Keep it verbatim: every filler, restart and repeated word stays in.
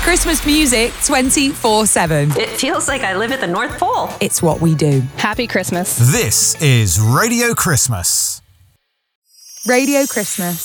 Christmas music twenty-four seven. It feels like I live at the North Pole. It's what we do. Happy Christmas. This is Radio Christmas. Radio Christmas.